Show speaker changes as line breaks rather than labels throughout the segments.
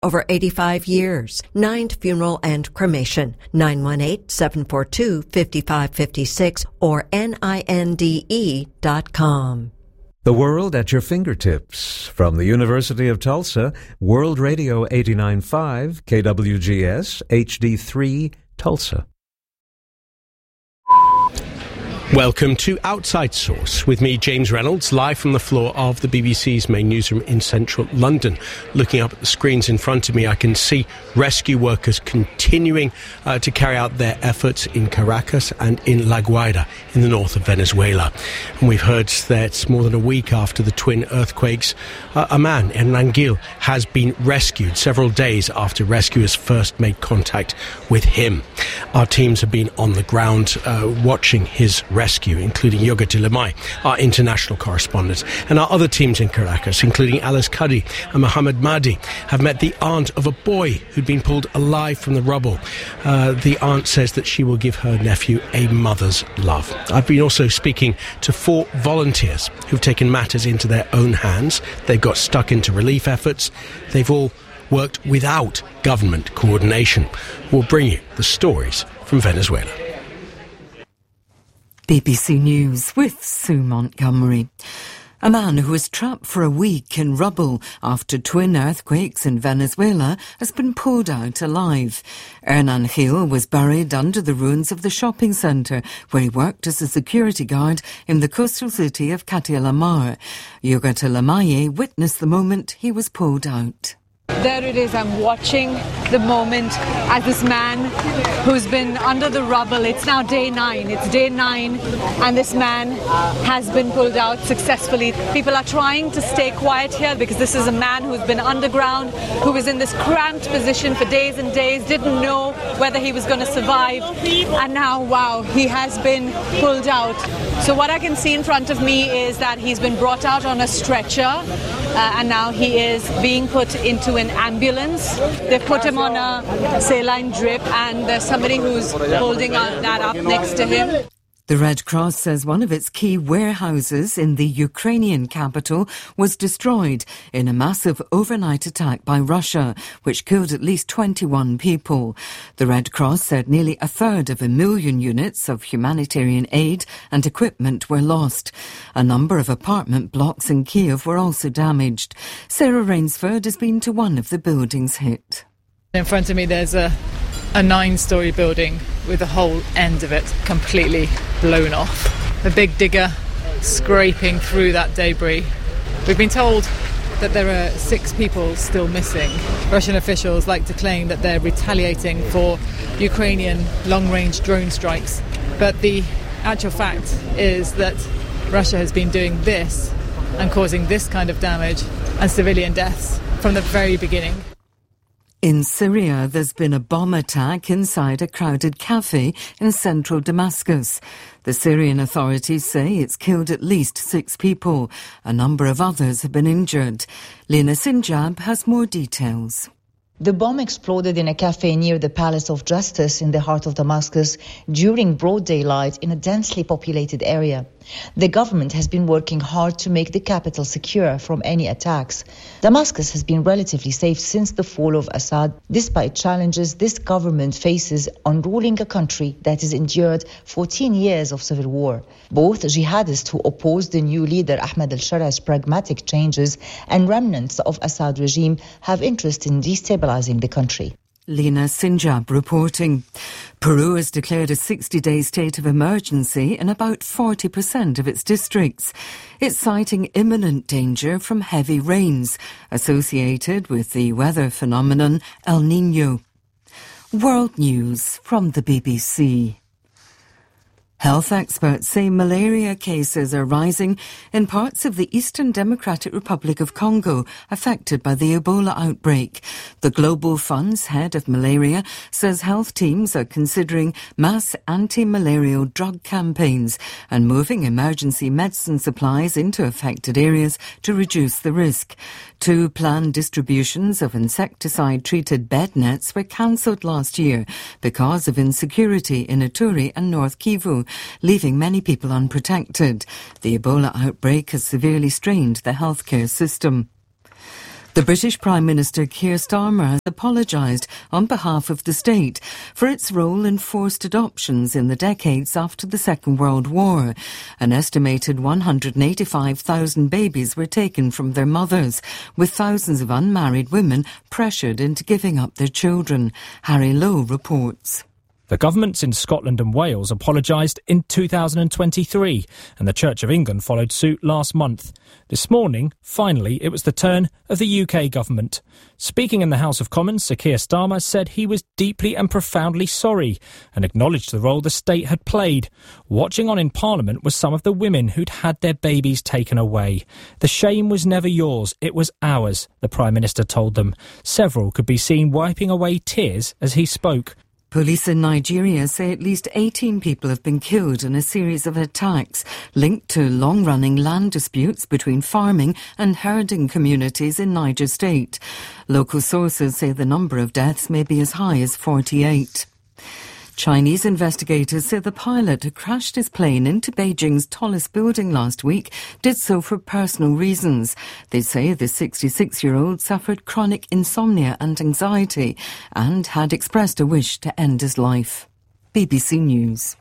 over 85 years. Nind Funeral and Cremation, 918-742-5556 or NINDE.com.
The world at your fingertips. From the University of Tulsa, World Radio 89.5, KWGS, HD3, Tulsa.
Welcome to Outside Source with me, James Reynolds, live from the floor of the BBC's main newsroom in central London. Looking up at the screens in front of me, I can see rescue workers continuing to carry out their efforts in Caracas and in La Guaira in the north of Venezuela. And we've heard that more than a week after the twin earthquakes, a man, Hernan Gil, has been rescued several days after rescuers first made contact with him. Our teams have been on the ground watching his rescue, including Yogurt Lemay, our international correspondent, and our other teams in Caracas, including Alice Cuddy and Mohamed Mahdi, have met the aunt of a boy who'd been pulled alive from the rubble. The aunt says that she will give her nephew a mother's love. I've been also speaking to 4 volunteers who've taken matters into their own hands. They've got stuck into relief efforts. They've all worked without government coordination. We'll bring you the stories from Venezuela.
BBC News with Sue Montgomery. A man who was trapped for a week in rubble after twin earthquakes in Venezuela has been pulled out alive. Hernan Gil was buried under the ruins of the shopping centre where he worked as a security guard in the coastal city of Catia la Mar. Yogurt Lemay witnessed the moment he was pulled out.
There it is, I'm watching the moment as this man who's been under the rubble, it's now day 9, and this man has been pulled out successfully. People are trying to stay quiet here because this is a man who's been underground, who was in this cramped position for days and days, didn't know whether he was going to survive, and now, wow, he has been pulled out. So what I can see in front of me is that he's been brought out on a stretcher, and now he is being put into an ambulance. They've put him on a saline drip, and there's somebody who's holding that up next to him.
The Red Cross says one of its key warehouses in the Ukrainian capital was destroyed in a massive overnight attack by Russia, which killed at least 21 people. The Red Cross said nearly a third of 1 million units of humanitarian aid and equipment were lost. A number of apartment blocks in Kiev were also damaged. Sarah Rainsford has been to one of the buildings hit.
In front of me there's a 9-storey building with the whole end of it completely blown off. A big digger scraping through that debris. We've been told that there are 6 people still missing. Russian officials like to claim that they're retaliating for Ukrainian long-range drone strikes. But the actual fact is that Russia has been doing this and causing this kind of damage and civilian deaths from the very beginning.
In Syria, there's been a bomb attack inside a crowded cafe in central Damascus. The Syrian authorities say it's killed at least 6 people. A number of others have been injured. Lena Sinjab has more details.
The bomb exploded in a cafe near the Palace of Justice in the heart of Damascus during broad daylight in a densely populated area. The government has been working hard to make the capital secure from any attacks. Damascus has been relatively safe since the fall of Assad, despite challenges this government faces on ruling a country that has endured 14 years of civil war. Both jihadists who oppose the new leader Ahmed al-Sharah's pragmatic changes and remnants of Assad regime have interest in destabilizing the country.
Lena Sinjab reporting. Peru has declared a 60-day state of emergency in about 40% of its districts. It's citing imminent danger from heavy rains associated with the weather phenomenon El Niño. World News from the BBC. Health experts say malaria cases are rising in parts of the Eastern Democratic Republic of Congo affected by the Ebola outbreak. The Global Fund's head of malaria says health teams are considering mass anti-malarial drug campaigns and moving emergency medicine supplies into affected areas to reduce the risk. 2 planned distributions of insecticide-treated bed nets were cancelled last year because of insecurity in Ituri and North Kivu, leaving many people unprotected. The Ebola outbreak has severely strained the healthcare system. The British Prime Minister Keir Starmer has apologised on behalf of the state for its role in forced adoptions in the decades after the Second World War. An estimated 185,000 babies were taken from their mothers, with thousands of unmarried women pressured into giving up their children. Harry Lowe reports.
The governments in Scotland and Wales apologised in 2023, and the Church of England followed suit last month. This morning, finally, it was the turn of the UK government. Speaking in the House of Commons, Sir Keir Starmer said he was deeply and profoundly sorry and acknowledged the role the state had played. Watching on in Parliament was some of the women who'd had their babies taken away. The shame was never yours, it was ours, the Prime Minister told them. Several could be seen wiping away tears as he spoke.
Police in Nigeria say at least 18 people have been killed in a series of attacks linked to long-running land disputes between farming and herding communities in Niger State. Local sources say the number of deaths may be as high as 48. Chinese investigators say the pilot who crashed his plane into Beijing's tallest building last week did so for personal reasons. They say the 66-year-old suffered chronic insomnia and anxiety and had expressed a wish to end his life. BBC News.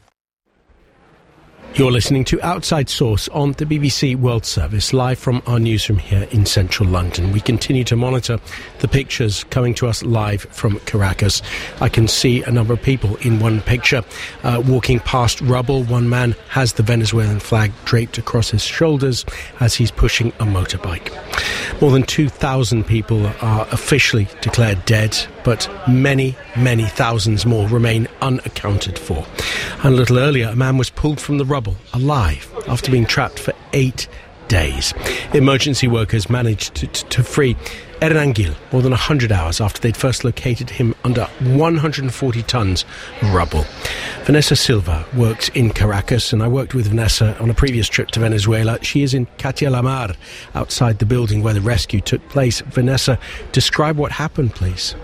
You're listening to Outside Source on the BBC World Service, live from our newsroom here in central London. We continue to monitor the pictures coming to us live from Caracas. I can see a number of people in one picture walking past rubble. One man has the Venezuelan flag draped across his shoulders as he's pushing a motorbike. More than 2,000 people are officially declared dead, but many, many thousands more remain unaccounted for. And a little earlier, a man was pulled from the rubble alive after being trapped for 8 days. Emergency workers managed to free Hernan Gil more than 100 hours after they'd first located him under 140 tons of rubble. Vanessa Silva works in Caracas, and I worked with Vanessa on a previous trip to Venezuela. She is in Katia La Mar, outside the building where the rescue took place. Vanessa, describe what happened, please.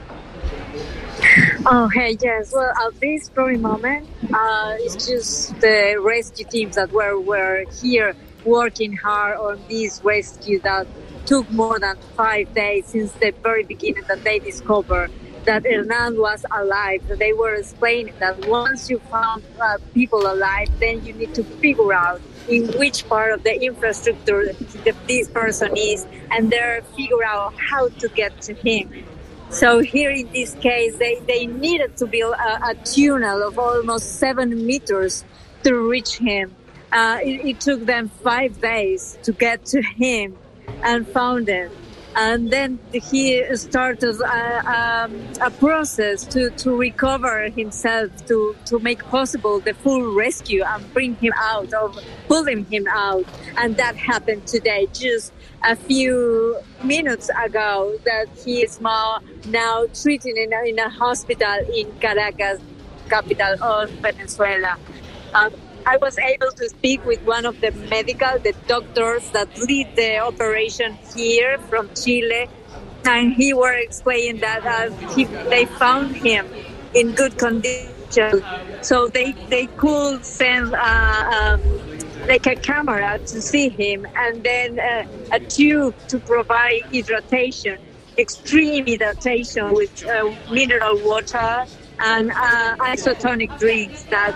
Oh, hey, yes. Well, at this very moment, it's just the rescue teams that were here working hard on this rescue that took more than 5 days since the very beginning that they discovered that Hernan was alive. They were explaining that once you found people alive, then you need to figure out in which part of the infrastructure this person is, and then figure out how to get to him. So here in this case, they needed to build a tunnel of almost 7 meters to reach him. It took them 5 days to get to him and found him. And then he started a process to recover himself, to make possible the full rescue and bring him out, or pulling him out. And that happened today, just a few minutes ago, that he is now treated in a hospital in Caracas, capital of Venezuela. I was able to speak with one of the doctors that lead the operation here from Chile, and he were explaining that they found him in good condition, so they could send like a camera to see him, and then a tube to provide hydration, extreme hydration with mineral water and isotonic drinks that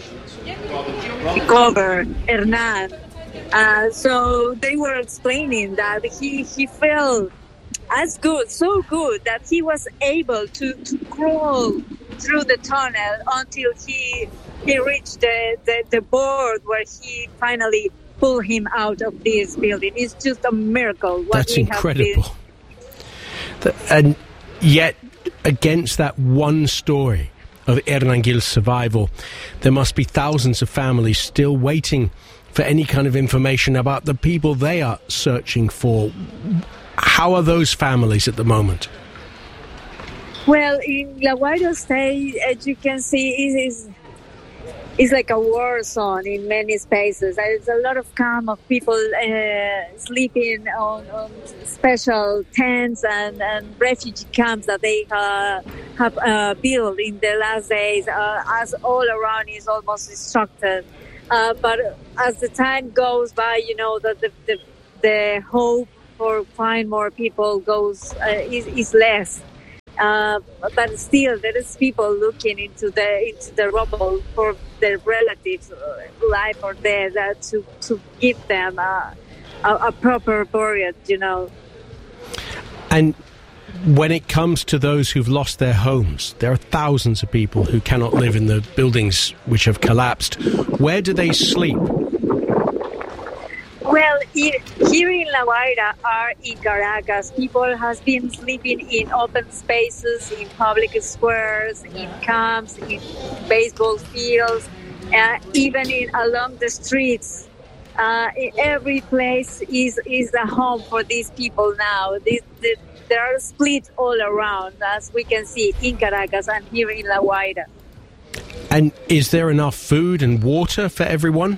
cover Hernan. So they were explaining that he felt so good that he was able to crawl through the tunnel until he reached the board where he finally pulled him out of this building. It's just a miracle.
That's incredible. And yet, against that one story of Hernan Gil's survival, there must be thousands of families still waiting for any kind of information about the people they are searching for. How are those families at the moment?
Well, in La Guaira State, as you can see, it's like a war zone in many spaces. There's a lot of camp of people sleeping on special tents and refugee camps that they have built in the last days, as all around is almost destructed. But as the time goes by, you know, that the hope for find more people is less. But still, there is people looking into the rubble for their relatives, life or death, to give them a proper burial,
And when it comes to those who've lost their homes, there are thousands of people who cannot live in the buildings which have collapsed. Where do they sleep?
Well, here in La Guaira or in Caracas, people have been sleeping in open spaces, in public squares, in camps, in baseball fields, even along the streets. Every place is a home for these people now. They are split all around, as we can see in Caracas and here in La Guaira.
And is there enough food and water for everyone?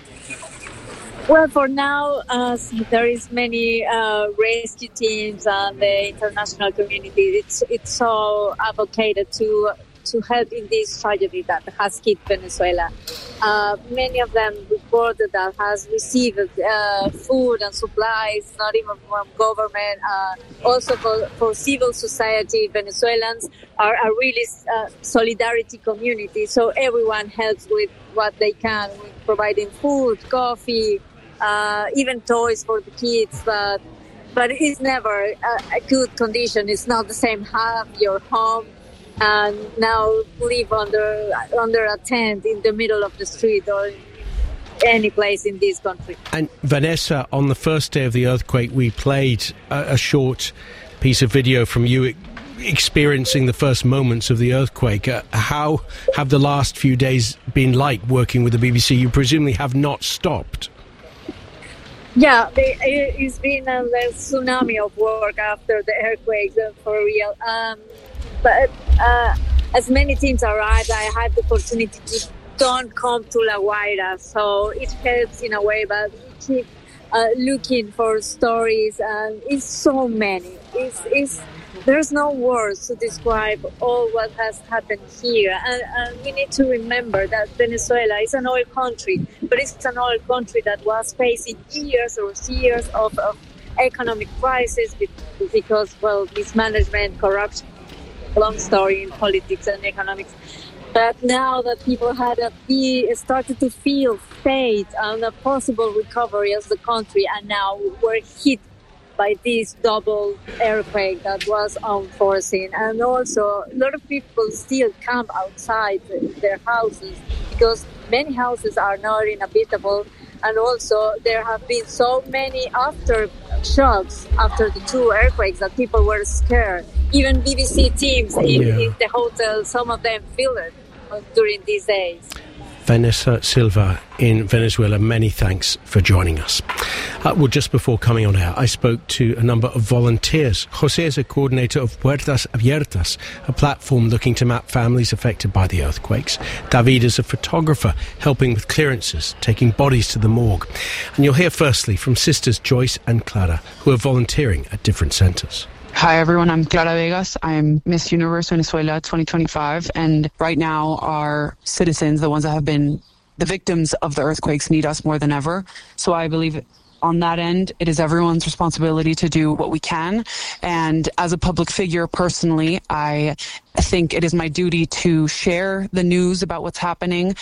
Well, for now, there is many rescue teams and the international community. It's so advocated to help in this tragedy that has hit Venezuela. Many of them reported that has received food and supplies, not even from government. Also for civil society, Venezuelans are a really solidarity community. So everyone helps with what they can, with providing food, coffee, even toys for the kids. But it's never a good condition. It's not the same. Have your home and now live under a tent in the middle of the street or any place in this country. And
Vanessa, on the first day of the earthquake, we played a short piece of video from you experiencing the first moments of the earthquake. How have the last few days been like working with the BBC? You presumably have not stopped.
Yeah, it's been a tsunami of work after the earthquake, for real. But as many teams arrived, I had the opportunity to don't come to La Guaira, so it helps in a way, but we keep looking for stories, and it's so many. There's no words to describe all what has happened here, and we need to remember that Venezuela is an oil country, but it's an oil country that was facing years of economic crisis because, well, mismanagement, corruption, long story in politics and economics. But now that people started to feel faith and a possible recovery as the country, and now we're hit by this double earthquake that was unforeseen. And also, a lot of people still camp outside their houses because many houses are not inhabitable. And also, there have been so many aftershocks after the two earthquakes that people were scared. Even BBC teams in the hotel, some of them feel it during these days.
Vanessa Silva in Venezuela, many thanks for joining us. Well, just before coming on air, I spoke to a number of volunteers. Jose is a coordinator of Puertas Abiertas, a platform looking to map families affected by the earthquakes. David is a photographer helping with clearances, taking bodies to the morgue. And you'll hear firstly from sisters Joyce and Clara, who are volunteering at different centres.
Hi everyone, I'm Clara Vegas. I'm Miss Universe Venezuela 2025, and right now our citizens, the ones that have been the victims of the earthquakes, need us more than ever. So I believe on that end, it is everyone's responsibility to do what we can. And as a public figure, personally, I think it is my duty to share the news about what's happening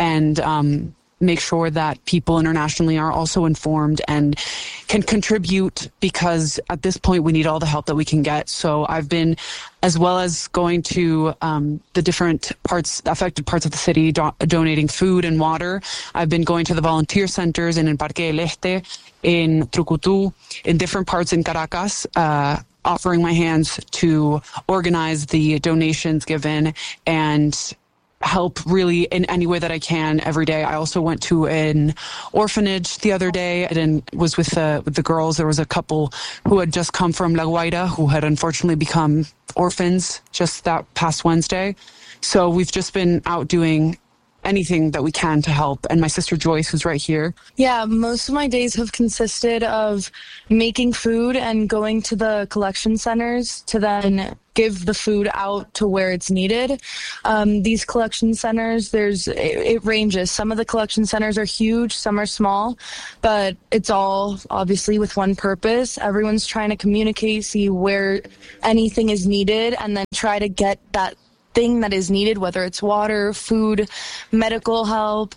and make sure that people internationally are also informed and can contribute, because at this point we need all the help that we can get. So I've been, as well as going to the different affected parts of the city, donating food and water. I've been going to the volunteer centers in Parque del Este, in Trucutu, in different parts in Caracas, offering my hands to organize the donations given and help really in any way that I can every day. I also went to an orphanage the other day and was with the girls. There was a couple who had just come from La Guaira who had unfortunately become orphans just that past Wednesday. So we've just been out doing anything that we can to help. And my sister Joyce, who's right here.
Yeah, most of my days have consisted of making food and going to the collection centers to then give the food out to where it's needed. These collection centers, it ranges. Some of the collection centers are huge, some are small, but it's all obviously with one purpose. Everyone's trying to communicate, see where anything is needed, and then try to get that thing that is needed, whether it's water, food, medical help,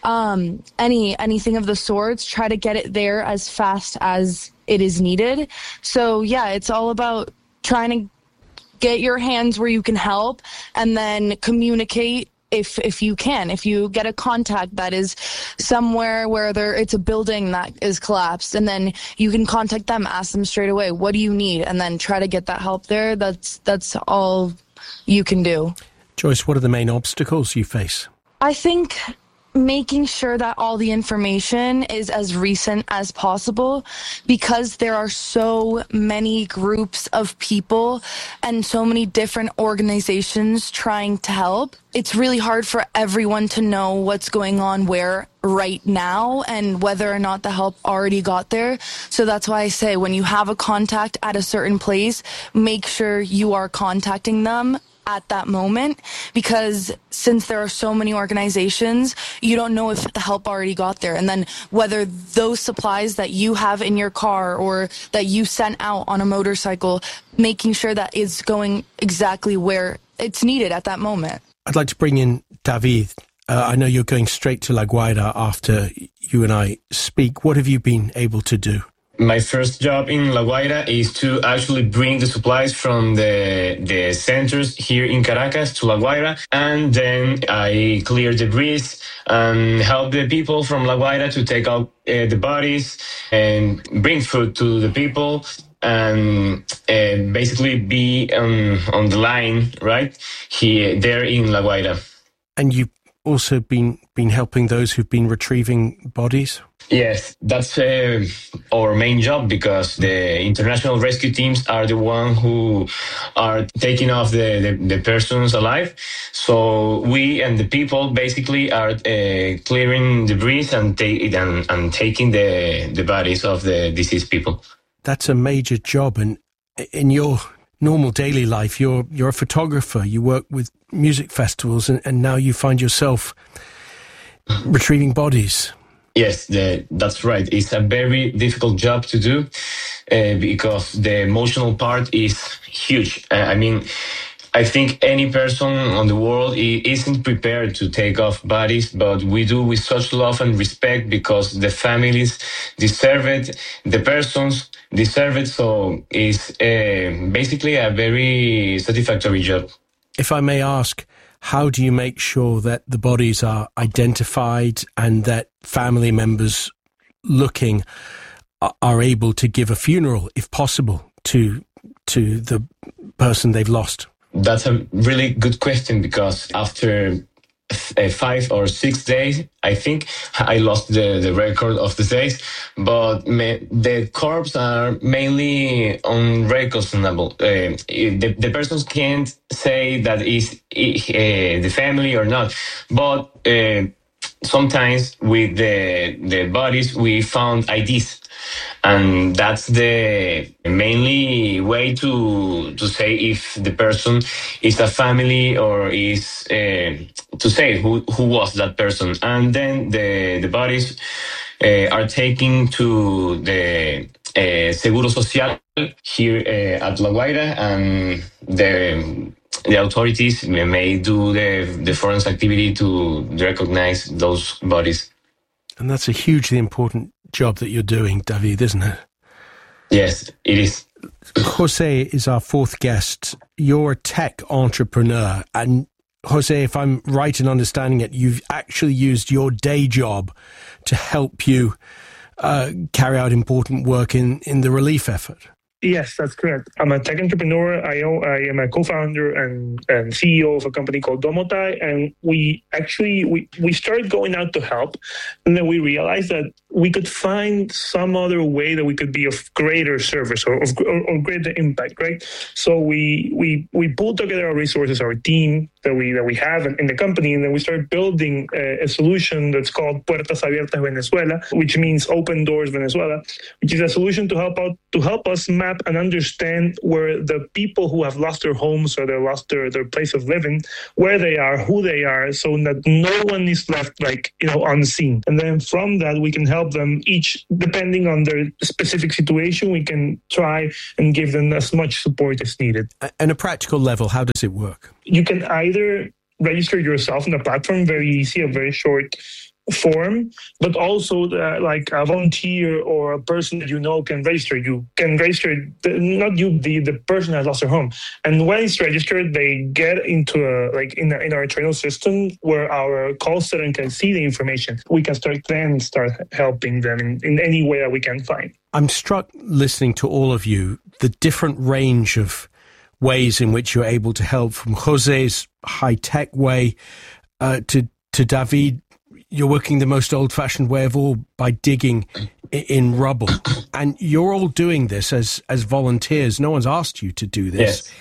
anything of the sorts, try to get it there as fast as it is needed. So yeah, it's all about trying to get your hands where you can help and then communicate if you can. If you get a contact that is somewhere where it's a building that is collapsed, and then you can contact them, ask them straight away, what do you need? And then try to get that help there. That's all you can do.
Joyce, what are the main obstacles you face?
I think making sure that all the information is as recent as possible, because there are so many groups of people and so many different organizations trying to help. It's really hard for everyone to know what's going on where right now and whether or not the help already got there. So that's why I say when you have a contact at a certain place, make sure you are contacting them at that moment, because since there are so many organizations, you don't know if the help already got there, and then whether those supplies that you have in your car or that you sent out on a motorcycle, making sure that it's going exactly where it's needed at that moment.
I'd like to bring in David. I know you're going straight to La Guaira after you and I speak. What have you been able to do?
My first job in La Guaira is to actually bring the supplies from the centers here in Caracas to La Guaira, and then I clear debris and help the people from La Guaira to take out the bodies and bring food to the people, and basically be on the line right here there in La Guaira.
And you've also been helping those who've been retrieving bodies?
Yes, that's our main job, because the international rescue teams are the one who are taking off the persons alive. So we and the people basically are clearing debris and taking the bodies of the deceased people.
That's a major job, and in your normal daily life, you're a photographer. You work with music festivals, and now you find yourself retrieving bodies.
Yes, that's right. It's a very difficult job to do because the emotional part is huge. I think any person on the world isn't prepared to take off bodies, but we do with such love and respect, because the families deserve it, the persons deserve it. So it's basically a very satisfactory job.
If I may ask, how do you make sure that the bodies are identified and that family members looking are able to give a funeral, if possible, to the person they've lost?
That's a really good question, because after 5 or 6 days, I think I lost the record of the days, but the corpses are mainly unrecognizable. The persons can't say that is the family or not, but sometimes with the bodies we found IDs. And that's the mainly way to say if the person is a family or is to say who was that person. And then the bodies are taken to the Seguro Social here at La Guaira, and the authorities may do the forensic activity to recognize those bodies.
And that's a hugely important job that you're doing, David, isn't it?
Yes, it is.
Jose is our fourth guest. You're a tech entrepreneur, and Jose, if I'm right in understanding it, you've actually used your day job to help you carry out important work in the relief effort.
Yes, that's correct. I'm a tech entrepreneur. I am a co-founder and CEO of a company called Domotai, and we started going out to help, and then we realized that we could find some other way that we could be of greater service or greater impact, right? So we pulled together our resources, our team, that we have in the company, and then we started building a solution that's called Puertas Abiertas Venezuela, which means Open Doors Venezuela, which is a solution to help us map and understand where the people who have lost their homes or they lost their place of living, where they are, who they are, so that no one is left unseen. And then from that, we can help them each, depending on their specific situation, we can try and give them as much support as needed.
On a practical level, how does it work?
You can either register yourself on the platform, very easy, a very short form, but also like a volunteer or a person that you know can register. You can register, not you, the person that lost their home. And when it's registered, they get into in our internal system where our call center can see the information. We can start helping them in any way that we can find.
I'm struck listening to all of you, the different range of ways in which you're able to help, from Jose's high-tech way to David. You're working the most old-fashioned way of all by digging in rubble. And you're all doing this as volunteers. No one's asked you to do this.
Yes.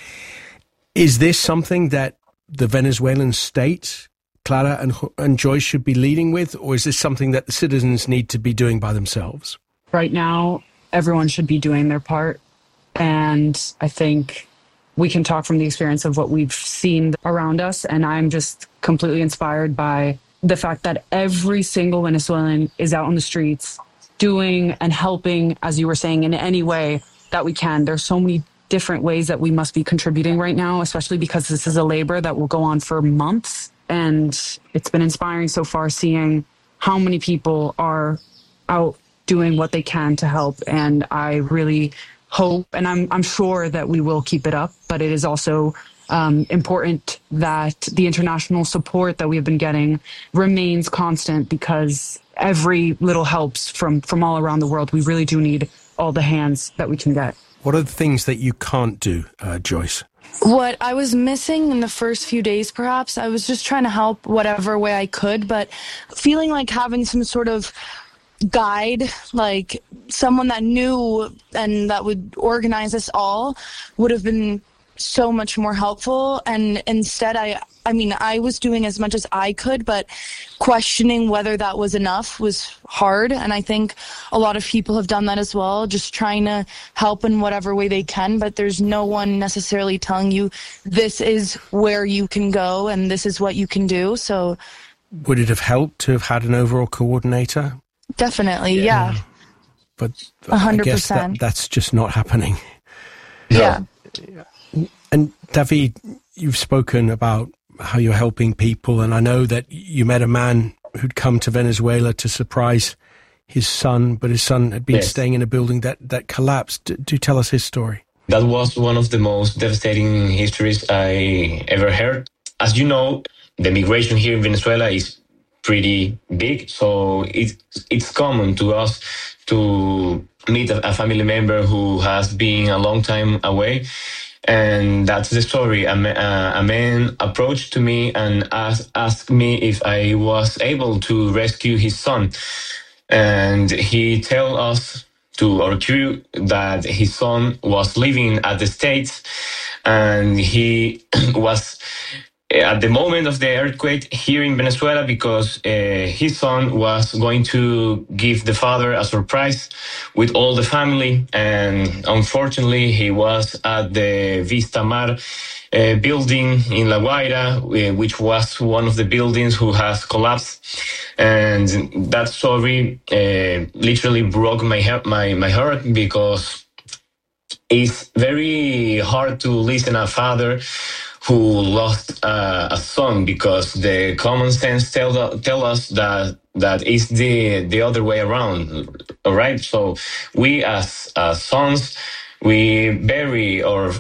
Is this something that the Venezuelan state, Clara and Joyce, should be leading with? Or is this something that the citizens need to be doing by themselves?
Right now, everyone should be doing their part. And I think we can talk from the experience of what we've seen around us. And I'm just completely inspired by the fact that every single Venezuelan is out on the streets doing and helping, as you were saying, in any way that we can. There's so many different ways that we must be contributing right now, especially because this is a labor that will go on for months. And it's been inspiring so far seeing how many people are out doing what they can to help. And I really hope, and I'm sure that we will keep it up, but it is also important that the international support that we've been getting remains constant, because every little helps from all around the world. We really do need all the hands that we can get.
What are the things that you can't do, Joyce?
What I was missing in the first few days, perhaps, I was just trying to help whatever way I could, but feeling like having some sort of guide, like someone that knew and that would organize us all, would have been so much more helpful. And instead, I was doing as much as I could, but questioning whether that was enough was hard. And I think a lot of people have done that as well, just trying to help in whatever way they can. But there's no one necessarily telling you this is where you can go and this is what you can do. So
would it have helped to have had an overall coordinator?
Definitely, yeah.
But
100%.
I guess that's just not happening.
Yeah.
And David, you've spoken about how you're helping people, and I know that you met a man who'd come to Venezuela to surprise his son, but his son had been staying in a building that collapsed. Do tell us his story.
That was one of the most devastating histories I ever heard. As you know, the migration here in Venezuela is pretty big, so it's common to us to meet a family member who has been a long time away. And that's the story. A man approached to me and asked me if I was able to rescue his son. And he told us, to our crew, that his son was living at the States, and he was at the moment of the earthquake here in Venezuela because his son was going to give the father a surprise with all the family. And unfortunately, he was at the Vista Mar building in La Guaira, which was one of the buildings who has collapsed. And that story literally broke my heart, because it's very hard to listen a father who lost a son, because the common sense tell us that it's the other way around. All right, so we as sons, we bury our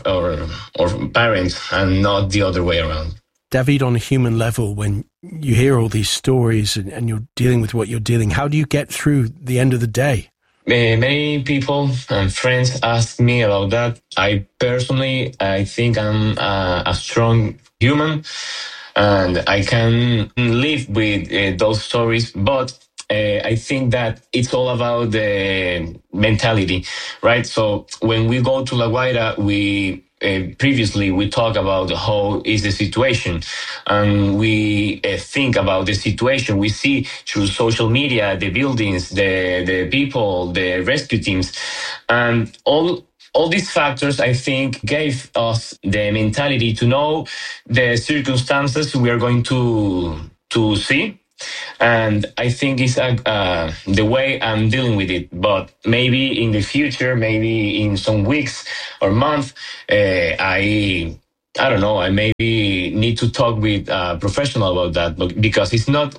parents and not the other way around.
David, on a human level, when you hear all these stories and you're dealing with what you're dealing, how do you get through the end of the day?
Many people and friends ask me about that. I think I'm a strong human, and I can live with those stories. But I think that it's all about the mentality, right? So when we go to La Guaira, we previously we talk about how is the situation, and we think about the situation. We see through social media the buildings, the people, the rescue teams, and all these factors, I think, gave us the mentality to know the circumstances we are going to see. And I think it's the way I'm dealing with it. But maybe in the future, maybe in some weeks or months, I don't know. I maybe need to talk with a professional about that, but because it's not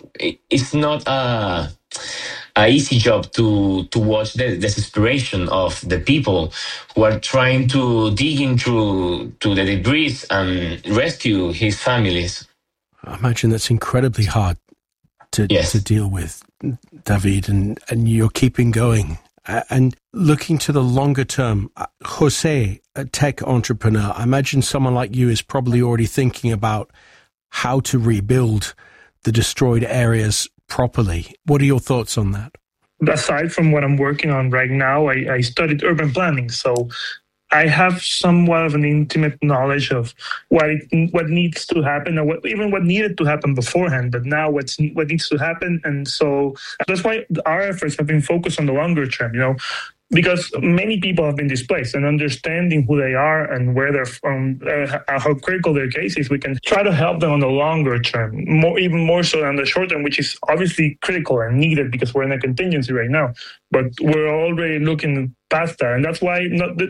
a easy job to watch the desperation of the people who are trying to dig into the debris and rescue his families.
I imagine that's incredibly hard to deal with, David, and you're keeping going. And looking to the longer term, Jose, a tech entrepreneur, I imagine someone like you is probably already thinking about how to rebuild the destroyed areas properly. What are your thoughts on that?
Aside from what I'm working on right now, I studied urban planning, so I have somewhat of an intimate knowledge of what needs to happen, or what needed to happen beforehand, but now what needs to happen. And so that's why our efforts have been focused on the longer term, because many people have been displaced, and understanding who they are and where they're from, how critical their case is, we can try to help them on the longer term, even more so than the short term, which is obviously critical and needed because we're in a contingency right now. But we're already looking past that. And that's why,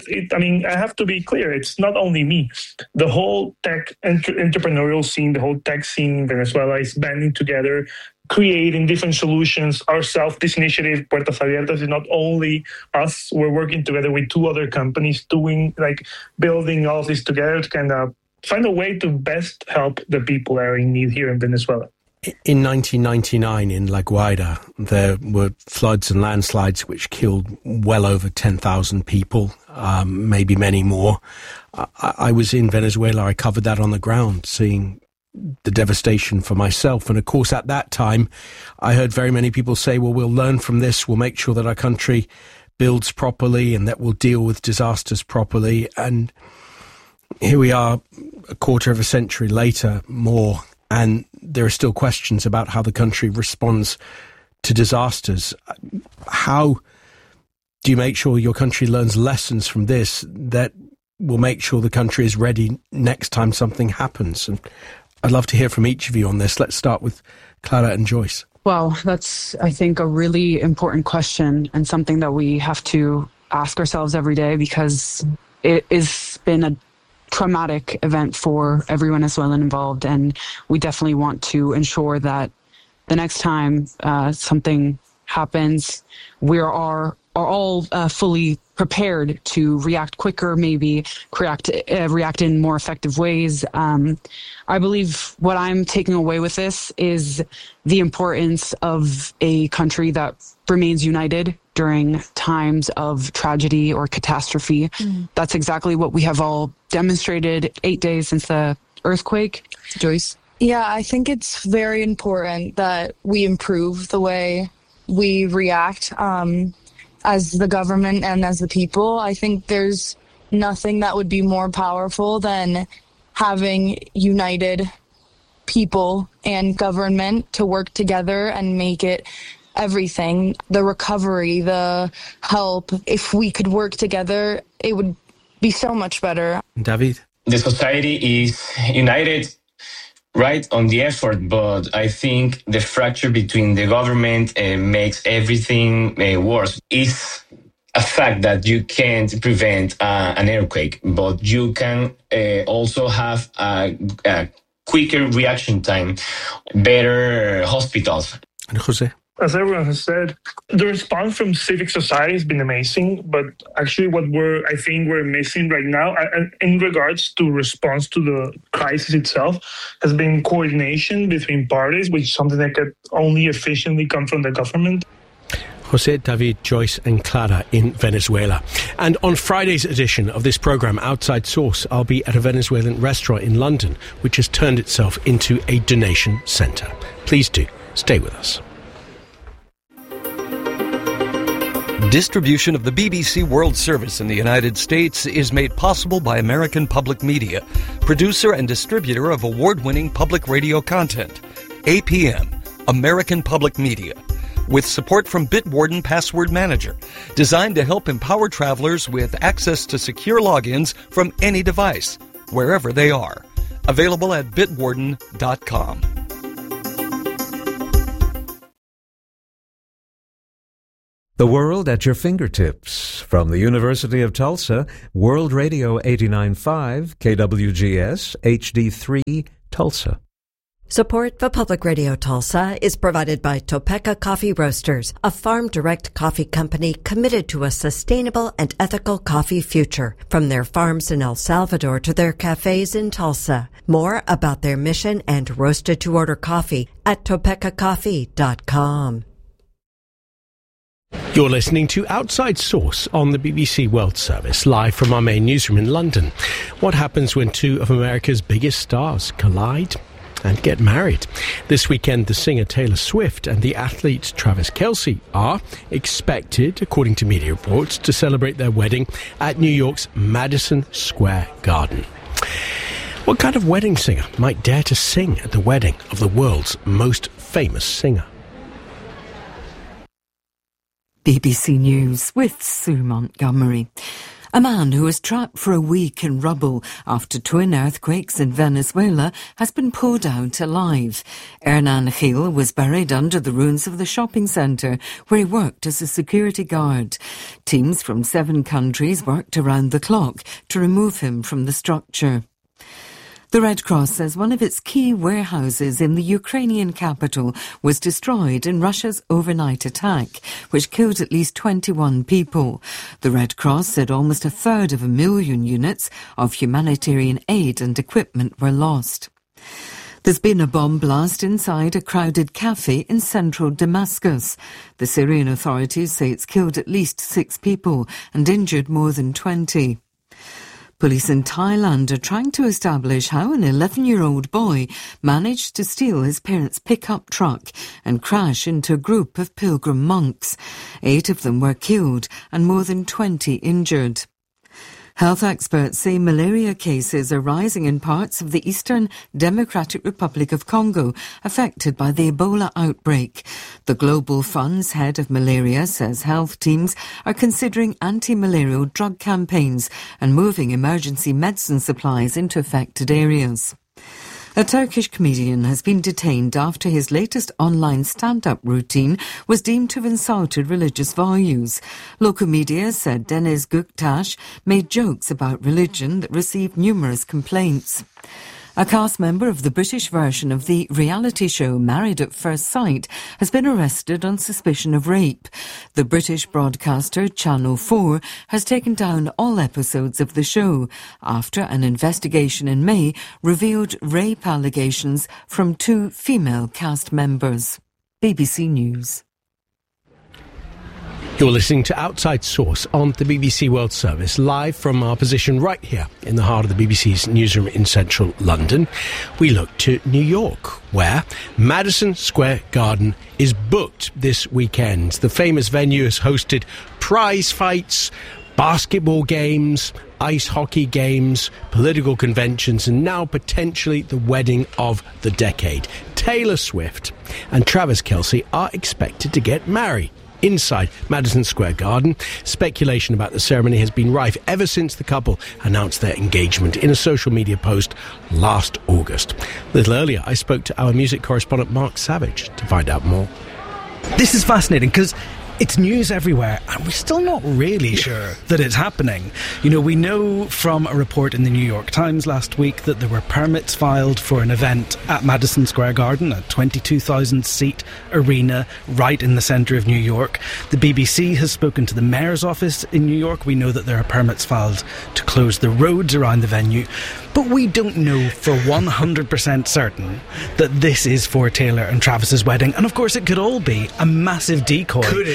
I have to be clear, it's not only me. The whole tech entrepreneurial scene, the whole tech scene in Venezuela is banding together, creating different solutions ourselves. This initiative, Puertas Abiertas, is not only us. We're working together with 2 other companies building all of this together to kind of find a way to best help the people that are in need here in Venezuela.
In 1999 in La Guaira, there were floods and landslides which killed well over 10,000 people, maybe many more. I was in Venezuela. I covered that on the ground, seeing the devastation for myself. And of course, at that time, I heard very many people say, well, we'll learn from this. We'll make sure that our country builds properly and that we'll deal with disasters properly. And here we are, a quarter of a century later, more, and there are still questions about how the country responds to disasters. How do you make sure your country learns lessons from this that will make sure the country is ready next time something happens? And I'd love to hear from each of you on this. Let's start with Clara and Joyce.
Well, that's, I think, a really important question and something that we have to ask ourselves every day, because it has been a traumatic event for every Venezuelan involved, and we definitely want to ensure that the next time something happens, we are all fully prepared to react quicker, maybe react in more effective ways. I believe what I'm taking away with this is the importance of a country that remains united during times of tragedy or catastrophe. That's exactly what we have all demonstrated 8 days since the earthquake. Joyce?
Yeah, I think it's very important that we improve the way we react as the government and as the people. I think there's nothing that would be more powerful than having united people and government to work together and make it everything. The recovery, the help, if we could work together, it would be so much better.
David?
The society is united, right, on the effort, but I think the fracture between the government makes everything worse. It's a fact that you can't prevent an earthquake, but you can also have a quicker reaction time, better hospitals.
And Jose?
As everyone has said, the response from civic society has been amazing, but actually what I think we're missing right now, in regards to response to the crisis itself, has been coordination between parties, which is something that could only efficiently come from the government.
Jose, David, Joyce and Clara in Venezuela. And on Friday's edition of this programme, Outside Source, I'll be at a Venezuelan restaurant in London, which has turned itself into a donation centre. Please do stay with us.
Distribution of the BBC World Service in the United States is made possible by American Public Media, producer and distributor of award-winning public radio content. APM, American Public Media, with support from Bitwarden Password Manager, designed to help empower travelers with access to secure logins from any device, wherever they are. Available at bitwarden.com.
The world at your fingertips. From the University of Tulsa, World Radio 89.5, KWGS, HD3, Tulsa.
Support for Public Radio Tulsa is provided by Topeka Coffee Roasters, a farm-direct coffee company committed to a sustainable and ethical coffee future. From their farms in El Salvador to their cafes in Tulsa. More about their mission and roasted-to-order coffee at topekacoffee.com.
You're listening to Outside Source on the BBC World Service, live from our main newsroom in London. What happens when two of America's biggest stars collide and get married? This weekend, the singer Taylor Swift and the athlete Travis Kelce are expected, according to media reports, to celebrate their wedding at New York's Madison Square Garden. What kind of wedding singer might dare to sing at the wedding of the world's most famous singer?
BBC News with Sue Montgomery. A man who was trapped for a week in rubble after twin earthquakes in Venezuela has been pulled out alive. Hernan Gil was buried under the ruins of the shopping centre where he worked as a security guard. Teams from 7 countries worked around the clock to remove him from the structure. The Red Cross says one of its key warehouses in the Ukrainian capital was destroyed in Russia's overnight attack, which killed at least 21 people. The Red Cross said almost 1/3 units of humanitarian aid and equipment were lost. There's been a bomb blast inside a crowded cafe in central Damascus. The Syrian authorities say it's killed at least 6 people and injured more than 20. Police in Thailand are trying to establish how an 11-year-old boy managed to steal his parents' pickup truck and crash into a group of pilgrim monks. 8 of them were killed and more than 20 injured. Health experts say malaria cases are rising in parts of the Eastern Democratic Republic of Congo affected by the Ebola outbreak. The Global Fund's head of malaria says health teams are considering anti-malarial drug campaigns and moving emergency medicine supplies into affected areas. A Turkish comedian has been detained after his latest online stand-up routine was deemed to have insulted religious values. Local media said Deniz Göktaş made jokes about religion that received numerous complaints. A cast member of the British version of the reality show Married at First Sight has been arrested on suspicion of rape. The British broadcaster Channel 4 has taken down all episodes of the show after an investigation in May revealed rape allegations from 2 female cast members. BBC News.
You're listening to Outside Source on the BBC World Service, live from our position right here in the heart of the BBC's newsroom in central London. We look to New York, where Madison Square Garden is booked this weekend. The famous venue has hosted prize fights, basketball games, ice hockey games, political conventions, and now potentially the wedding of the decade. Taylor Swift and Travis Kelce are expected to get married inside Madison Square Garden. Speculation about the ceremony has been rife ever since the couple announced their engagement in a social media post last August. A little earlier, I spoke to our music correspondent Mark Savage to find out more.
This is fascinating because it's news everywhere and we're still not really sure that it's happening. You know, we know from a report in the New York Times last week that there were permits filed for an event at Madison Square Garden, a 22,000-seat arena right in the centre of New York. The BBC has spoken to the mayor's office in New York. We know that there are permits filed to close the roads around the venue. But we don't know for 100% certain that this is for Taylor and Travis's wedding. And of course it could all be a massive decoy.
Could it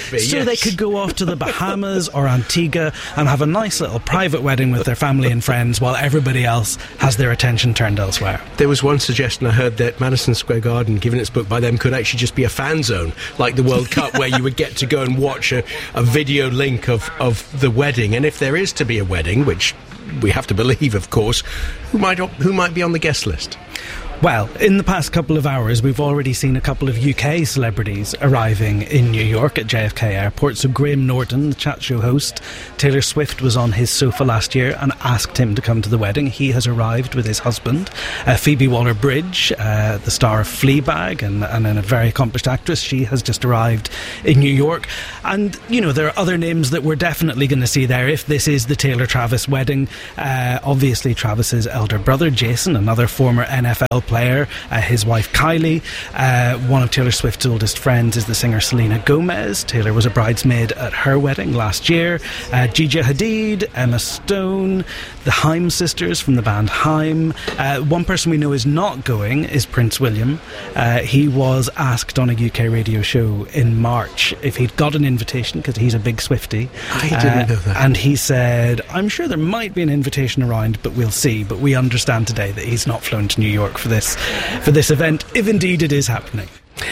be,
so they could go off to the Bahamas or Antigua and have a nice little private wedding with their family and friends while everybody else has their attention turned elsewhere.
There was one suggestion I heard that Madison Square Garden, given its book by them, could actually just be a fan zone, like the World Cup, where you would get to go and watch a video link of the wedding. And if there is to be a wedding, which we have to believe, of course, who might be on the guest list?
Well, in the past couple of hours, we've already seen a couple of UK celebrities arriving in New York at JFK Airport. So Graham Norton, the chat show host, Taylor Swift was on his sofa last year and asked him to come to the wedding. He has arrived with his husband. Phoebe Waller-Bridge, the star of Fleabag and a very accomplished actress, she has just arrived in New York. And, you know, there are other names that we're definitely going to see there if this is the Taylor-Travis wedding. Obviously, Travis's elder brother, Jason, another former NFL player, his wife Kylie. One of Taylor Swift's oldest friends is the singer Selena Gomez. Taylor was a bridesmaid at her wedding last year. Gigi Hadid, Emma Stone, the Haim sisters from the band Haim. One person we know is not going is Prince William. He was asked on a UK radio show in March if he'd got an invitation, because he's a big Swiftie.
I didn't know that.
And he said, I'm sure there might be an invitation around, but we'll see. But we understand today that he's not flown to New York for this event, if indeed it is happening.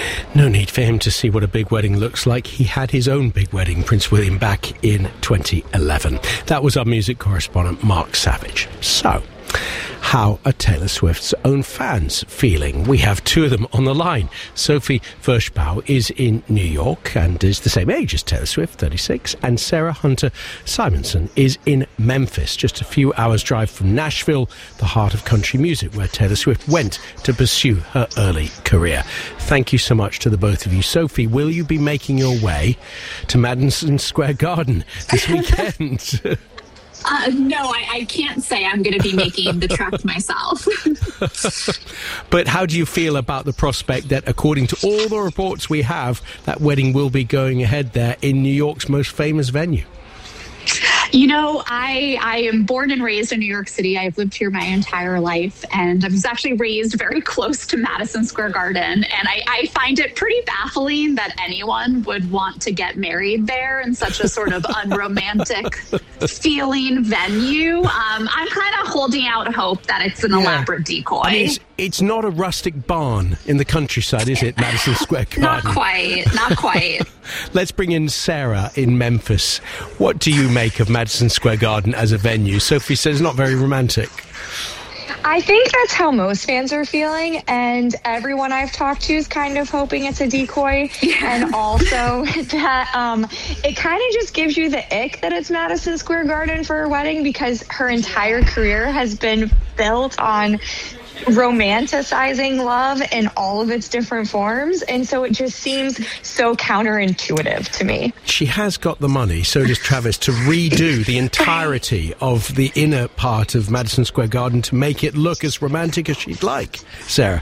No need for him to see what a big wedding looks like. He had his own big wedding, Prince William, back in 2011. That was our music correspondent, Mark Savage. So, how are Taylor Swift's own fans feeling? We have two of them on the line. Sophie Vershbow is in New York and is the same age as Taylor Swift, 36, and Sarah Hunter Simonson is in Memphis, just a few hours' drive from Nashville, the heart of country music, where Taylor Swift went to pursue her early career. Thank you so much to the both of you. Sophie, will you be making your way to Madison Square Garden this weekend?
No, I can't say I'm going to be making the trek myself.
But how do you feel about the prospect that, according to all the reports we have, that wedding will be going ahead there in New York's most famous venue?
You know, I am born and raised in New York City. I've lived here my entire life, and I was actually raised very close to Madison Square Garden. And I find it pretty baffling that anyone would want to get married there in such a sort of unromantic feeling venue. I'm kind of holding out hope that it's an elaborate decoy.
I mean, it's not a rustic barn in the countryside, is it, Madison Square Garden?
Not quite.
Let's bring in Sarah in Memphis. What do you make of Madison Square Garden as a venue? Sophie says not very romantic.
I think that's how most fans are feeling, and everyone I've talked to is kind of hoping it's a decoy. And also that it kind of just gives you the ick that it's Madison Square Garden for her wedding, because her entire career has been built on romanticizing love in all of its different forms, and so it just seems so counterintuitive to me.
She has got the money, so does Travis, to redo the entirety of the inner part of Madison Square Garden to make it look as romantic as she'd like. Sarah?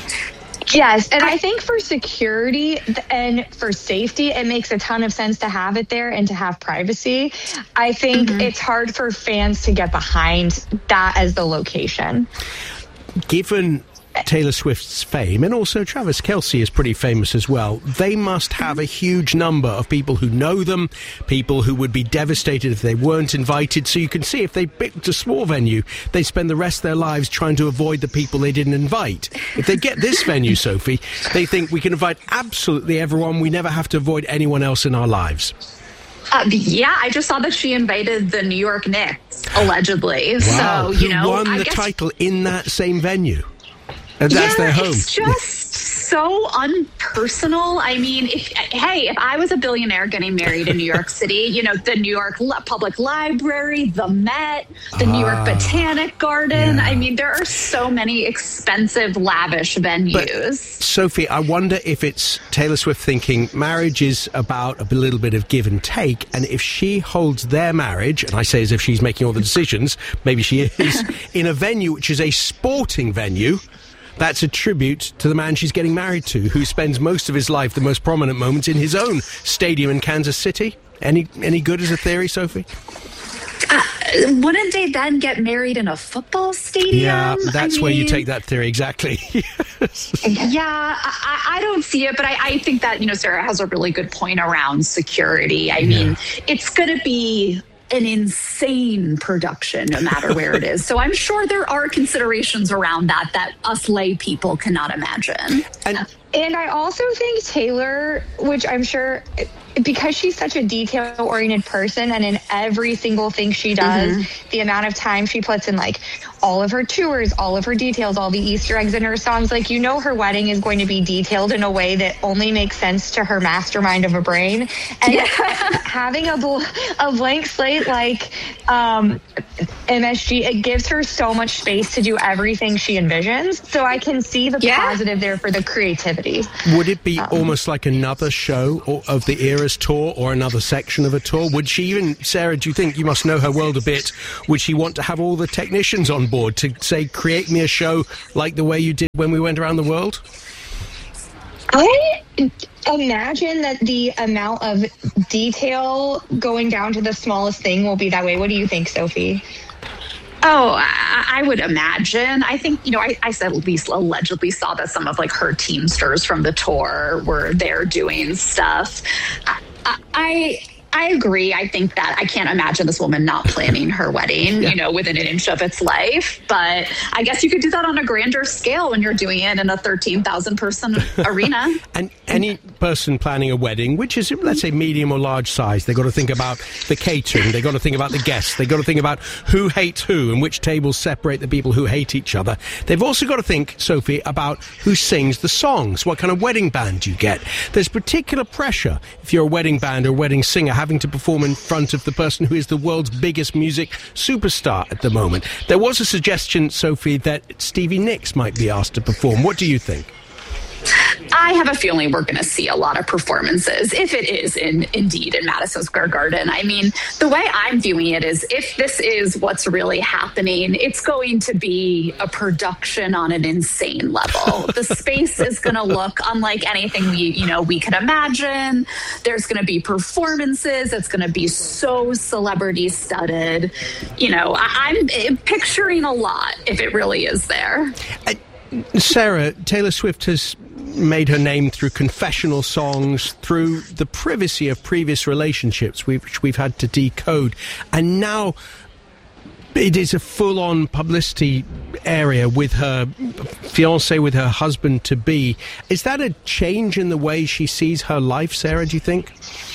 Yes, and I think for security and for safety, it makes a ton of sense to have it there and to have privacy. I think it's hard for fans to get behind that as the location.
Given Taylor Swift's fame, and also Travis Kelce is pretty famous as well, they must have a huge number of people who know them, people who would be devastated if they weren't invited. So you can see if they picked a small venue, they spend the rest of their lives trying to avoid the people they didn't invite. If they get this venue, Sophie, they think we can invite absolutely everyone, we never have to avoid anyone else in our lives.
Yeah, I just saw that she invited the New York Knicks, allegedly.
Wow.
So, you know,
who won the title in that same venue? And that's their home.
It's just so unpersonal. I mean, if I was a billionaire getting married in New York City, you know, the New York Public Library, the Met, the New York Botanic Garden. Yeah. I mean, there are so many expensive, lavish venues.
But, Sophie, I wonder if it's Taylor Swift thinking marriage is about a little bit of give and take, and if she holds their marriage, and I say as if she's making all the decisions, maybe she is, in a venue which is a sporting venue, that's a tribute to the man she's getting married to, who spends most of his life, the most prominent moments, in his own stadium in Kansas City. Any good as a theory, Sophie?
wouldn't they then get married in a football stadium?
Yeah, that's where you take that theory, exactly.
Yeah, I don't see it, but I think that, Sarah has a really good point around security. I mean, it's going to be an insane production no matter where it is. So I'm sure there are considerations around that us lay people cannot imagine.
And I also think Taylor, which I'm sure, because she's such a detail-oriented person, and in every single thing she does, the amount of time she puts in, like, all of her tours, all of her details, all the Easter eggs in her songs, like, her wedding is going to be detailed in a way that only makes sense to her mastermind of a brain. And having a blank slate like MSG, it gives her so much space to do everything she envisions. So I can see the positive there for the creativity.
Would it be almost like another show of the Eras tour, or another section of a tour? Would she even, Sarah, do you think, you must know her world a bit, would she want to have all the technicians on board to say, create me a show like the way you did when we went around the world?
I imagine that the amount of detail going down to the smallest thing will be that way. What do you think, Sophie?
Oh, I would imagine. I think, I said at least allegedly saw that some of, like, her teamsters from the tour were there doing stuff. I agree. I think that I can't imagine this woman not planning her wedding, within an inch of its life. But I guess you could do that on a grander scale when you're doing it in a 13,000 person arena.
And any person planning a wedding, which is, let's say, medium or large size, they've got to think about the catering, they've got to think about the guests, they've got to think about who hates who and which tables separate the people who hate each other. They've also got to think, Sophie, about who sings the songs, what kind of wedding band you get. There's particular pressure if you're a wedding band or a wedding singer having to perform in front of the person who is the world's biggest music superstar at the moment. There was a suggestion, Sophie, that Stevie Nicks might be asked to perform. What do you think?
I have a feeling we're going to see a lot of performances, if it is indeed in Madison Square Garden. I mean, the way I'm viewing it is, if this is what's really happening, it's going to be a production on an insane level. The space is going to look unlike anything we could imagine. There's going to be performances. It's going to be so celebrity studded. I'm picturing a lot if it really is there.
Sarah, Taylor Swift has made her name through confessional songs, through the privacy of previous relationships which we've had to decode, and now it is a full-on publicity area with her fiancé, with her husband-to-be. Is that a change in the way she sees her life, Sarah, do you think?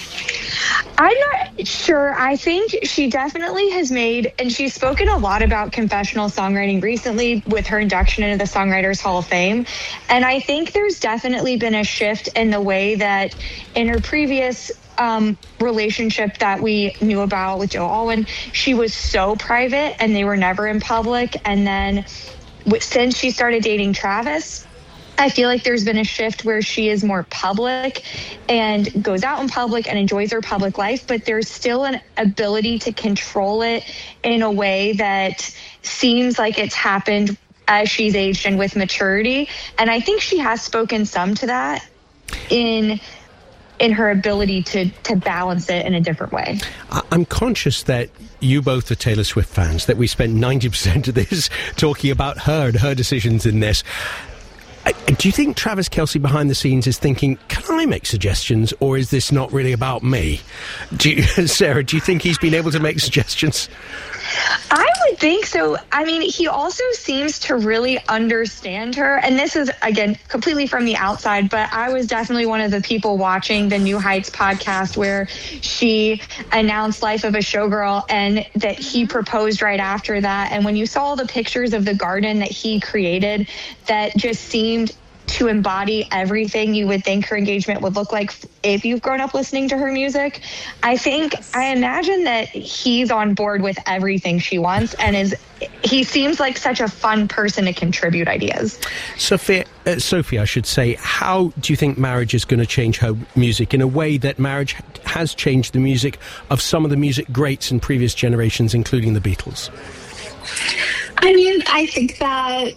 I'm not sure. I think she definitely has made, and she's spoken a lot about confessional songwriting recently with her induction into the Songwriters Hall of Fame. And I think there's definitely been a shift in the way that in her previous relationship that we knew about with Joe Alwyn, she was so private and they were never in public. And then since she started dating Travis, I feel like there's been a shift where she is more public and goes out in public and enjoys her public life, but there's still an ability to control it in a way that seems like it's happened as she's aged and with maturity. And I think she has spoken some to that in her ability to balance it in a different way.
I'm conscious that you both are Taylor Swift fans, that we spent 90% of this talking about her and her decisions in this. Do you think Travis Kelce behind the scenes is thinking, can I make suggestions, or is this not really about me? Sarah, do you think he's been able to make suggestions?
I would think so. I mean, he also seems to really understand her. And this is, again, completely from the outside, but I was definitely one of the people watching the New Heights podcast where she announced Life of a Showgirl and that he proposed right after that. And when you saw the pictures of the garden that he created, that just seemed to embody everything you would think her engagement would look like if you've grown up listening to her music. I imagine that he's on board with everything she wants, and he seems like such a fun person to contribute ideas.
Sophie, I should say, how do you think marriage is going to change her music in a way that marriage has changed the music of some of the music greats in previous generations, including the Beatles?
I mean, I think that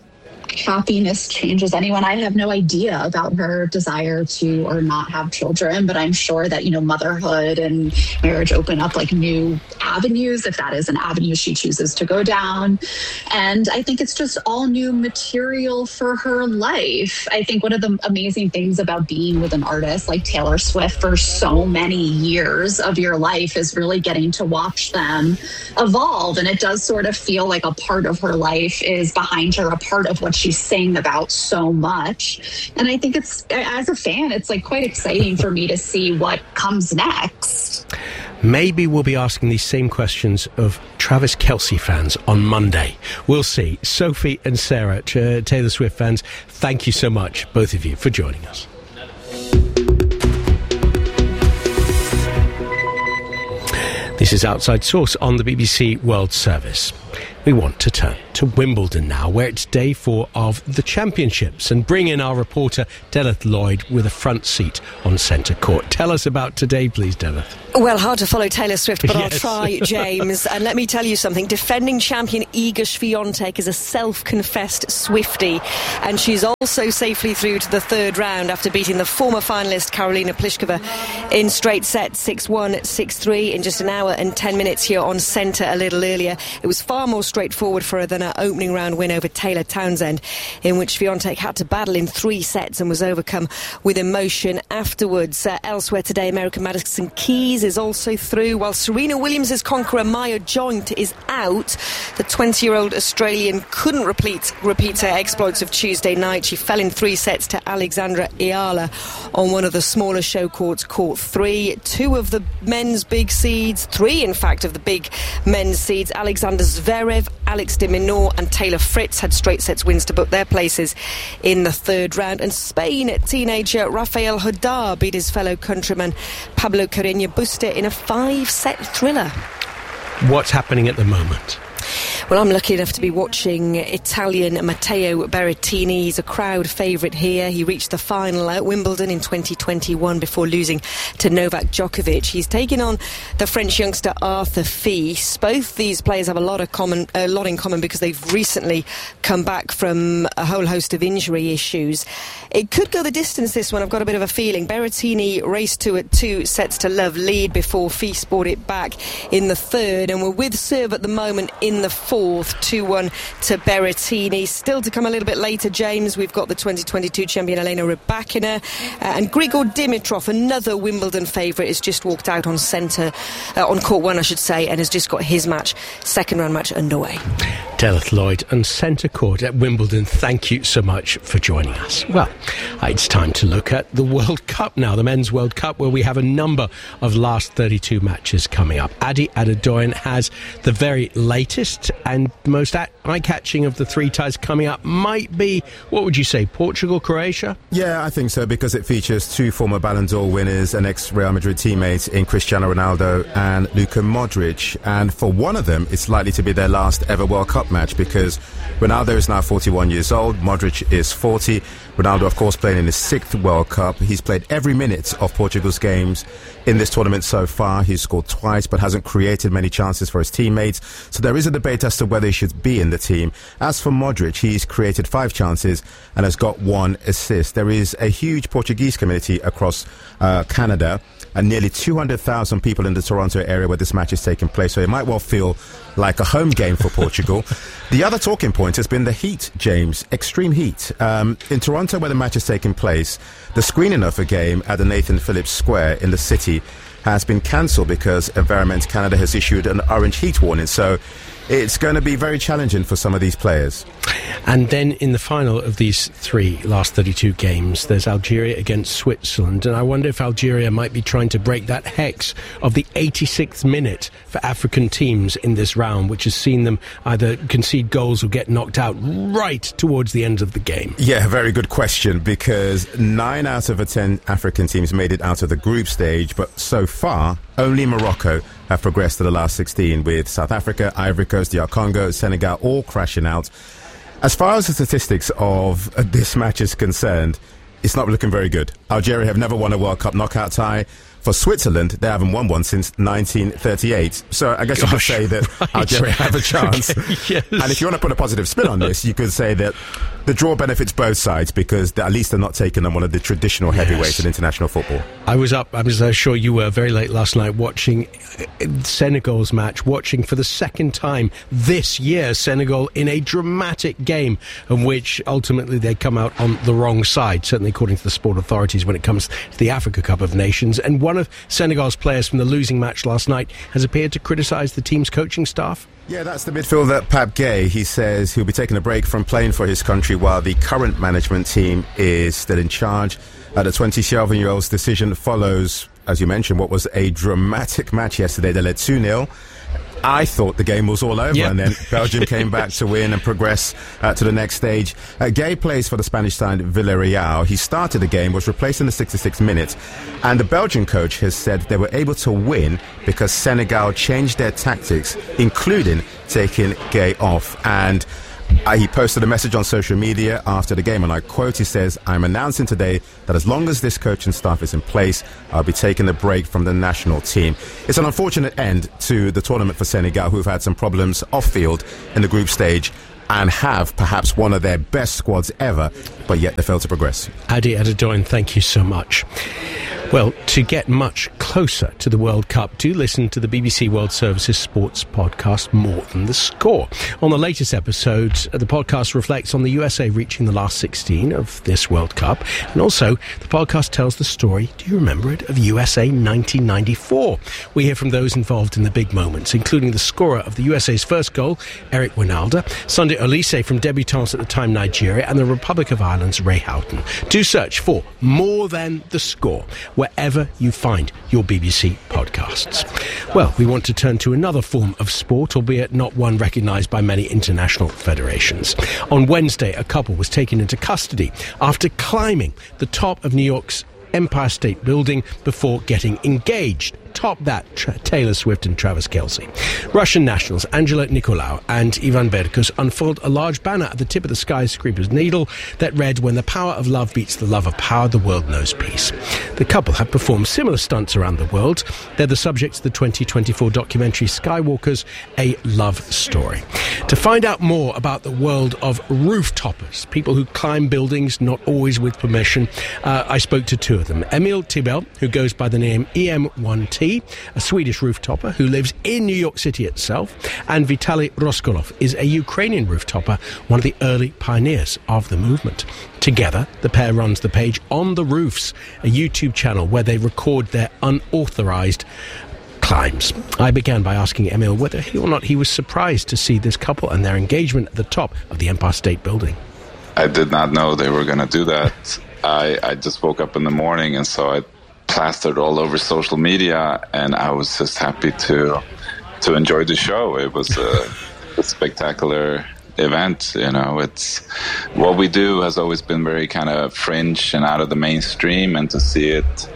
happiness changes anyone. I have no idea about her desire to or not have children, but I'm sure that, motherhood and marriage open up like new avenues, if that is an avenue she chooses to go down. And I think it's just all new material for her life. I think one of the amazing things about being with an artist like Taylor Swift for so many years of your life is really getting to watch them evolve. And it does sort of feel like a part of her life is behind her, a part of what she's saying about so much. And I think it's, as a fan, it's like quite exciting for me to see what comes next.
Maybe we'll be asking these same questions of Travis Kelce fans on Monday. We'll see. Sophie and Sarah, Taylor Swift fans, thank you so much, both of you, for joining us. This is Outside Source on the BBC World Service. We want to turn to Wimbledon now, where it's day 4 of the championships, and bring in our reporter, Delith Lloyd, with a front seat on centre court. Tell us about today, please, Delith.
Well, hard to follow Taylor Swift, but
Yes.
I'll try, James. And let me tell you something. Defending champion Iga Swiatek is a self-confessed Swiftie, and she's also safely through to the third round after beating the former finalist Karolina Pliskova in straight sets, 6-1, 6-3, in just an hour and 10 minutes here on centre a little earlier. It was far more straightforward for her than her opening round win over Taylor Townsend, in which Swiatek had to battle in 3 sets and was overcome with emotion afterwards. Elsewhere today, American Madison Keys is also through, while Serena Williams' conqueror Maya Joint is out. The 20-year-old Australian couldn't repeat her exploits of Tuesday night. She fell in 3 sets to Alexandra Ayala on one of the smaller show courts, Court 3. 2 of the men's big seeds, 3 in fact of the big men's seeds, Alexander Zverev, Alex de Minaur and Taylor Fritz had straight sets wins to book their places in the third round. And Spain teenager Rafael Nadal beat his fellow countryman Pablo Carreño Busta in a 5-set thriller.
What's happening at the moment?
Well, I'm lucky enough to be watching Italian Matteo Berrettini. He's a crowd favourite here. He reached the final at Wimbledon in 2021 before losing to Novak Djokovic. He's taking on the French youngster Arthur Fils. Both these players have a lot in common because they've recently come back from a whole host of injury issues. It could go the distance, this one. I've got a bit of a feeling. Berrettini raced to at 2 sets to love lead before Fils brought it back in the third, and we're with serve at the moment in the fourth, 2-1 to Berrettini. Still to come a little bit later, James, we've got the 2022 champion Elena Rybakina, and Grigor Dimitrov, another Wimbledon favourite, has just walked out on centre, on court 1 I should say, and has just got his match, second round match, underway.
Delith Lloyd and centre court at Wimbledon, thank you so much for joining us. Well, it's time to look at the World Cup now, the Men's World Cup, where we have a number of last 32 matches coming up. Adi Adedoyan has the very latest and most eye-catching of the 3 ties coming up. Might be, what would you say, Portugal, Croatia?
Yeah, I think so, because it features 2 former Ballon d'Or winners and ex-Real Madrid teammates in Cristiano Ronaldo and Luka Modric. And for one of them, it's likely to be their last ever World Cup match, because Ronaldo is now 41 years old, Modric is 40. Ronaldo, of course, playing in his 6th World Cup. He's played every minute of Portugal's games in this tournament so far. He's scored twice, but hasn't created many chances for his teammates. So there is a debate as to whether he should be in the team. As for Modric, he's created 5 chances and has got 1 assist. There is a huge Portuguese community across Canada, and nearly 200,000 people in the Toronto area where this match is taking place. So it might well feel like a home game for Portugal. The other talking point has been the heat, James. Extreme heat. In Toronto, where the match is taking place, the screening of a game at the Nathan Phillips Square in the city has been cancelled because Environment Canada has issued an orange heat warning. So it's going to be very challenging for some of these players.
And then in the final of these 3 last 32 games, there's Algeria against Switzerland. And I wonder if Algeria might be trying to break that hex of the 86th minute for African teams in this round, which has seen them either concede goals or get knocked out right towards the end of the game.
Yeah, very good question, because 9 out of the 10 African teams made it out of the group stage, but so far, only Morocco have progressed to the last 16, with South Africa, Ivory Coast, DR Congo, Senegal all crashing out. As far as the statistics of this match is concerned, it's not looking very good. Algeria have never won a World Cup knockout tie. For Switzerland, they haven't won one since 1938. So I guess you could say that Algeria have a chance.
Okay, yes.
And if you want to put a positive spin on this, you could say that the draw benefits both sides because at least they're not taking on one of the traditional heavyweights in international football.
I was sure you were very late last night watching Senegal's match, watching for the second time this year Senegal in a dramatic game in which ultimately they come out on the wrong side, certainly according to the sport authorities when it comes to the Africa Cup of Nations. And one of Senegal's players from the losing match last night has appeared to criticise the team's coaching staff.
Yeah, that's the midfielder Pape Gueye. He says he'll be taking a break from playing for his country while the current management team is still in charge. The 27-year-old's decision follows, as you mentioned, what was a dramatic match yesterday. They led 2-0. I thought the game was all over, and then Belgium came back to win and progress to the next stage. Gueye plays for the Spanish side Villarreal. He started the game, was replaced in the 66th minute, and the Belgian coach has said they were able to win because Senegal changed their tactics, including taking Gueye off. And he posted a message on social media after the game, and I quote, he says, "I'm announcing today that as long as this coaching staff is in place, I'll be taking a break from the national team." It's an unfortunate end to the tournament for Senegal, who've had some problems off-field in the group stage and have perhaps one of their best squads ever, but yet they failed to progress.
Adi Adedoyin, thank you so much. Well, to get much closer to the World Cup, do listen to the BBC World Service's sports podcast, More Than the Score. On the latest episode, the podcast reflects on the USA reaching the last 16 of this World Cup. And also, the podcast tells the story, do you remember it, of USA 1994. We hear from those involved in the big moments, including the scorer of the USA's first goal, Eric Winalda, Sunday Olise from debutants at the time Nigeria, and the Republic of Ireland's Ray Houghton. Do search for More Than the Score wherever you find your BBC podcasts. Well, we want to turn to another form of sport, albeit not one recognised by many international federations. On Wednesday, a couple was taken into custody after climbing the top of New York's Empire State Building before getting engaged. Top that, Taylor Swift and Travis Kelce. Russian nationals Angela Nicolau and Ivan Berkus unfurled a large banner at the tip of the skyscraper's needle that read, "When the power of love beats the love of power, the world knows peace." The couple have performed similar stunts around the world. They're the subject of the 2024 documentary Skywalkers, A Love Story. To find out more about the world of roof-toppers, people who climb buildings not always with permission, I spoke to two of them. Emil Tibel, who goes by the name EM1T, a Swedish rooftopper who lives in New York City itself, and Vitaly Roskolov is a Ukrainian rooftopper, one of the early pioneers of the movement. Together, the pair runs the Page on the Roofs, a YouTube channel where they record their unauthorized climbs. I began by asking Emil whether or not he was surprised to see this couple and their engagement at the top of the Empire State Building.
I did not know they were going to do that. I just woke up in the morning and saw it plastered all over social media, and I was just happy to enjoy the show. It was a spectacular event. You know, it's what we do has always been very kind of fringe and out of the mainstream, and to see it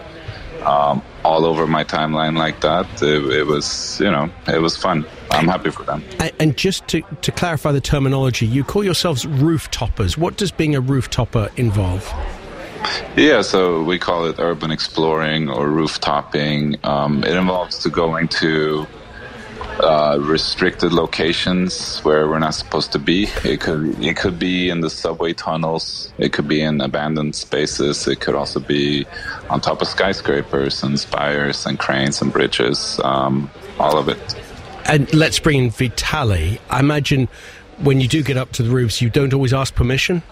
all over my timeline like that, it was, you know, it was fun. I'm happy for them.
And just to clarify the terminology, you call yourselves roof-toppers. What does being a roof-topper involve?
Yeah, so we call it urban exploring or roof-topping. It involves to going to restricted locations where we're not supposed to be. It could be in the subway tunnels. It could be in abandoned spaces. It could also be on top of skyscrapers and spires and cranes and bridges. All of it.
And let's bring in Vitaly. I imagine when you do get up to the roofs, you don't always ask permission?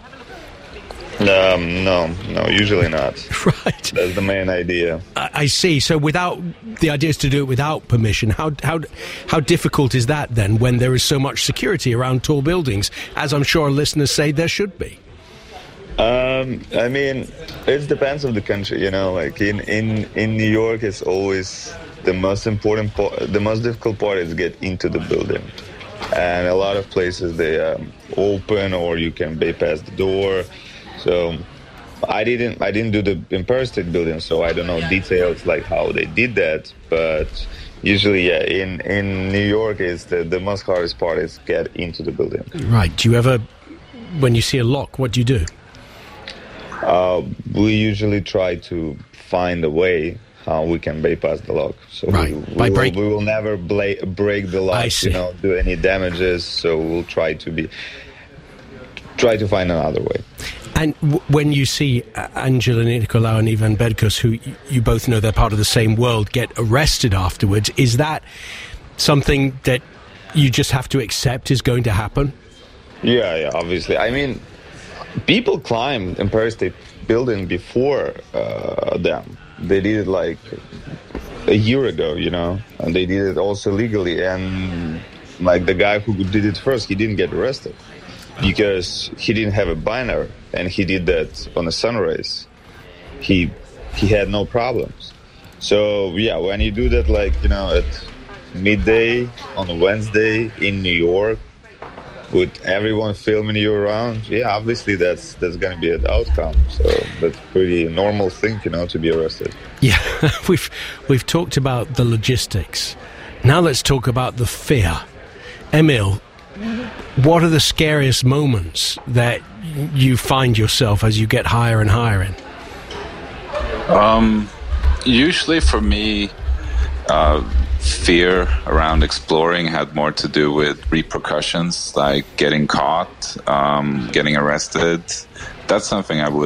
No, usually not.
Right.
That's the main idea.
I see. So the idea is to do it without permission. How difficult is that then when there is so much security around tall buildings, as I'm sure listeners say there should be?
I mean, it depends on the country, you know, like in New York, it's always the most important part, the most difficult part is get into the building. And a lot of places they open or you can bypass the door. So I didn't do the Empire State Building, so I don't know details like how they did that. But usually, yeah, in New York, is the most hardest part is get into the building.
Right. Do you ever, when you see a lock, what do you do?
We usually try to find a way how we can bypass the lock. So
right.
we will never break the lock, you know, do any damages. So we'll try to be try to find another way.
And when you see Angela Nicolau and Ivan Berkus, who you both know they're part of the same world, get arrested afterwards, is that something that you just have to accept is going to happen?
Yeah, obviously. I mean, people climbed Empire State Building before them. They did it like a year ago, you know, and they did it also legally. And like the guy who did it first, he didn't get arrested because he didn't have a banner, and he did that on a sunrise. He had no problems. So yeah, when you do that, like, you know, at midday on a Wednesday in New York, with everyone filming you around, yeah, obviously that's going to be an outcome. So that's a pretty normal thing, you know, to be arrested.
Yeah, we've talked about the logistics. Now let's talk about the fear. Emil, what are the scariest moments that you find yourself as you get higher and higher in?
Usually for me, fear around exploring had more to do with repercussions, like getting caught, getting arrested. That's something I